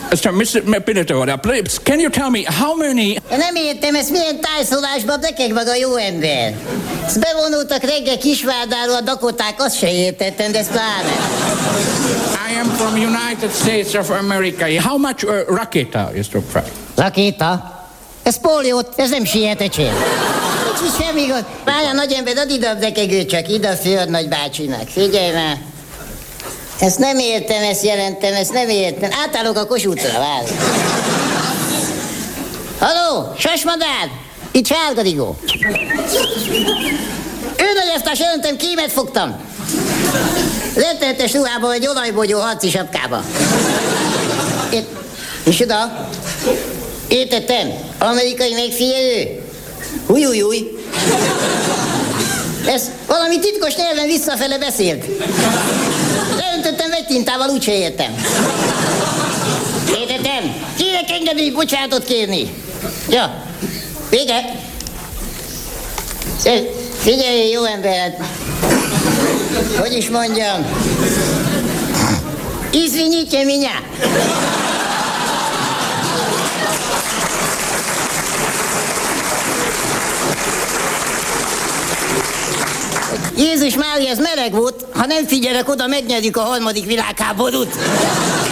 Mr. Pinatore, please, can you tell me how many... Nem értem, ezt milyen tájszólásban bekeg maga jó ember. Ezt bevonultak reggel Kisvárdáról a Dakoták, azt se értettem, de ezt pláne. I am from United States of America. How much rakéta is the price? Rakéta? Ez poliót, ez nem sietecsén. Nincs is semmi gond. Várjál, nagy ember, add ide a bekegőt csak, ide a Fjord nagybácsinak. Figyelj már. Ezt nem értem, ezt jelentem, ezt nem értem. Átállok a Kossuthra, várj. Halló, sasmadár! Itt Sárgarigó. Őrnagyasztás jelentem, kémet fogtam. Rettenetes ruhában, egy olajbogyó harci sapkába. És oda? Értettem. Amerikai megfigyelő. Húj. Ez valami titkos nyelven visszafele beszélt. Leöntöttem vegytintával, úgyse értem. Értettem. Kérek engedni, bocsánatot kérni. Ja, vége. Figyelj, jó ember. Hogy is mondjam? Izvinyitje minya. Jézus Mária, ez meleg volt. Ha nem figyelek oda, megnyerjük a 3. világháborút.